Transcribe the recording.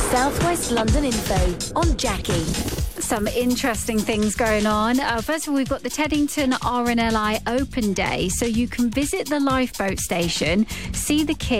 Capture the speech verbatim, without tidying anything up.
Southwest London Info on Jackie. Some interesting things going on. Uh, first of all, we've got the Teddington R N L I Open Day, so you can visit the lifeboat station, see the kids